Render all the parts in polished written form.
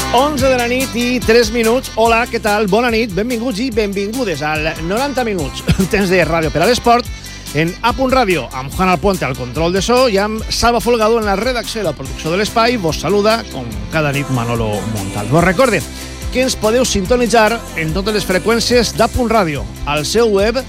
11 de la nit i 3 minuts. Hola, què tal? Bona nit, benvinguts i benvingudes al 90 minuts. Temps de ràdio per a l'esport en A.Radio, amb Juan Alpuente al control de so i amb Salva Folgado en la redacció i la producció de l'espai. Vos saluda, com cada nit, Manolo Montal. Vos recorde que ens podeu sintonitzar en totes les freqüències d'A.Radio, al seu web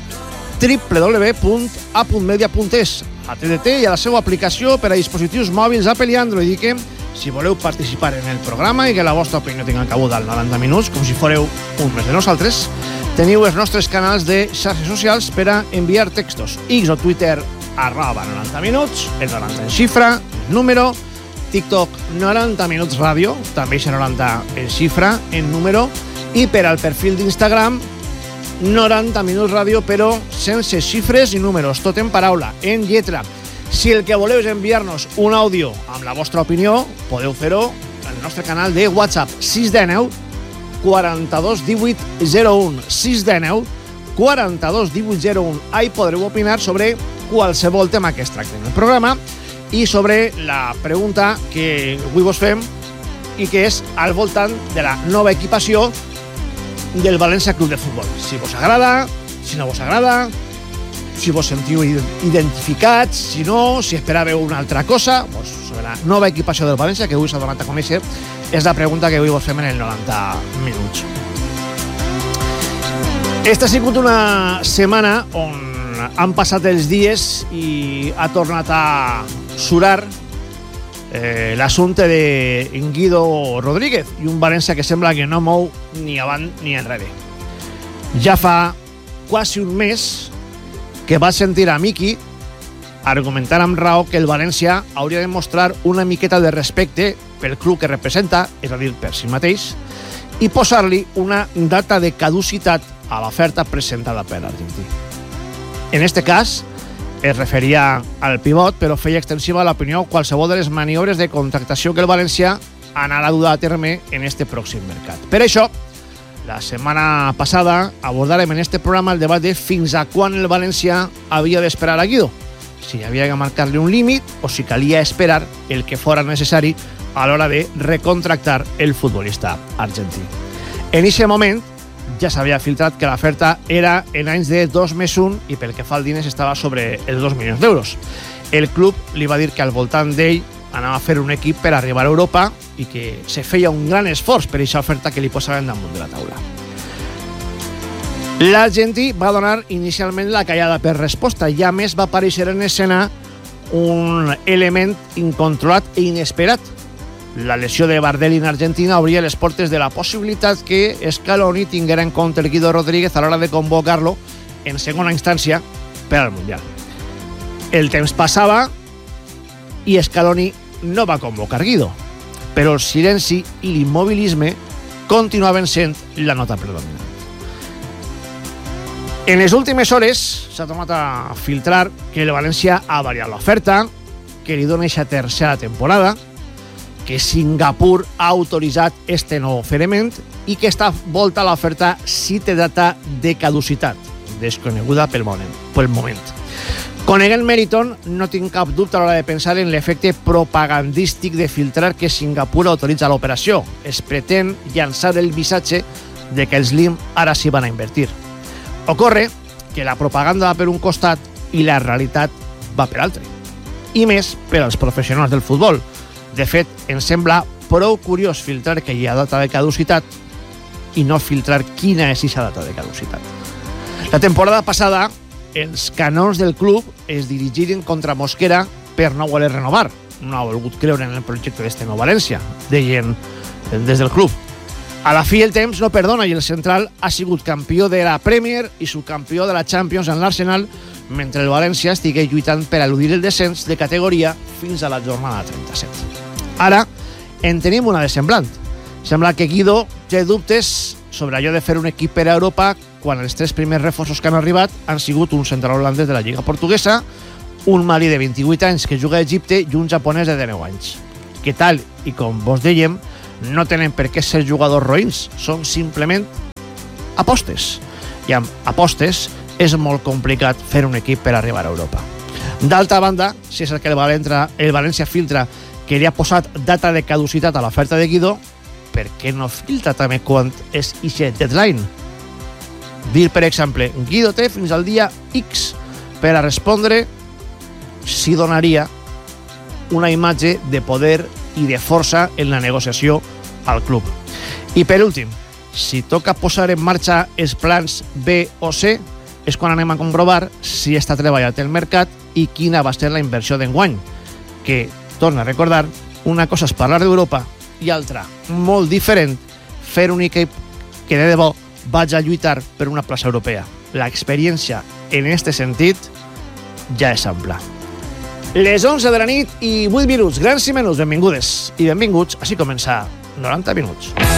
www.a.media.es, a TDT i a la seva aplicació per a dispositius mòbils Apple i Android, i que si voleu participar en el programa i que la vostra opinió tinga cabuda al 90 minuts, com si fóreu un més de nosaltres, teniu els nostres canals de xarxes socials per a enviar textos. X o Twitter, @90 minuts, el 90 en xifra, número, TikTok 90 minuts ràdio, també és 90 en xifra, en número, i per al perfil d'Instagram 90 minuts ràdio, però sense xifres i números, tot en paraula, en lletra. Si el que voleu és enviar-nos un àudio amb la vostra opinió, podeu fer-ho al nostre canal de WhatsApp 619 42 18 01 619 42 18 01. Ahí podreu opinar sobre qualsevol tema que es tracti en el programa i sobre la pregunta que avui vos fem i que és al voltant de la nova equipació del València Club de Futbol. Si vos agrada, si no vos agrada, si vos sentiu identificats, si no, si esperàveu una altra cosa, doncs sobre la nova equipació del València, que avui s'ha donat a conèixer, és la pregunta que avui vos fem en el 90 minuts. Esta ha sigut una setmana on han passat els dies i ha tornat a surar l'assumpte de Guido Rodríguez i un València que sembla que no mou ni avant ni enrere. Ja fa quasi un mes que va sentir a Miqui argumentar amb raó que el València hauria de mostrar una miqueta de respecte pel club que representa, és a dir, per si mateix, i posar-li una data de caducitat a l'oferta presentada per l'argentí. En este cas, es referia al pivot, però feia extensiva l'opinió qualsevol de les maniobres de contractació que el València anarà a dur a terme en este pròxim mercat. Per això, la setmana passada abordarem en este programa el debat de fins a quan el València havia d'esperar a Guido, si havia de marcar-li un límit o si calia esperar el que fora necessari a l'hora de recontractar el futbolista argentí. En aquest moment ja s'havia filtrat que l'oferta era en anys de 2+1 i pel que fa al diners estava sobre els 2 milions d'euros. El club li va dir que al voltant d'ell anava a fer un equip per arribar a Europa i que se feia un gran esforç per aquesta oferta que li posaven damunt de la taula. L'argentí va donar inicialment la callada per resposta i a més va aparèixer en escena un element incontrolat i inesperat. La lesió de Bardelli en Argentina obria les portes de la possibilitat que Scaloni tinguera en compte el Guido Rodríguez a l'hora de convocar-lo en segona instància per al Mundial. El temps passava i Scaloni no va convocar Guido, però el silenci i l'immobilisme continuaven sent la nota predominant. En les últimes hores s'ha tornat a filtrar que el València ha variat l'oferta, que li dona aquesta tercera temporada, que Singapur ha autoritzat este nou oferiment i que esta volta l'oferta sí té data de caducitat, desconeguda pel moment. Coneguent Meriton, no tinc cap dubte a l'hora de pensar en l'efecte propagandístic de filtrar que Singapur autoritza l'operació. Es pretén llançar el missatge de que els LIM ara sí van a invertir. Ocorre que la propaganda va per un costat i la realitat va per l'altre. I més per als professionals del futbol. De fet, ens sembla prou curiós filtrar que hi ha data de caducitat i no filtrar quina és aquesta data de caducitat. La temporada passada, els canons del club es dirigiren contra Mosquera per no voler renovar. No ha volgut creure en el projecte d'este nou València, deien des del club. A la fi el temps no perdona i el central ha sigut campió de la Premier i subcampió de la Champions en l'Arsenal mentre el València estigui lluitant per eludir el descens de categoria fins a la jornada 37. Ara en tenim una de semblant. Sembla que Guido té dubtes sobre allò de fer un equip per a Europa quan els 3 primers reforços que han arribat han sigut un central holandès de la Lliga Portuguesa, un malí de 28 anys que juga a Egipte i un japonès de 19 anys, que tal i com vos dèiem, no tenen per què ser jugadors roïns, són simplement apostes. I amb apostes és molt complicat fer un equip per arribar a Europa. D'altra banda, si és el que el València filtra que li ha posat data de caducitat a l'oferta de Guido, per què no filtra també quan és aquest deadline? Dir, per exemple, Guido té fins al dia X per a respondre si donaria una imatge de poder i de força en la negociació al club. I per últim, si toca posar en marxa els plans B o C, és quan anem a comprovar si està treballat el mercat i quina va ser la inversió d'enguany. Que, torna a recordar, una cosa és parlar d'Europa i altra, molt diferent, fer un equip que de debò vaig a lluitar per una plaça europea. L'experiència en aquest sentit ja és ampla. Les 11 de la nit i 8 minuts. Grans i menús, benvingudes i benvinguts. Així comença 90 minuts.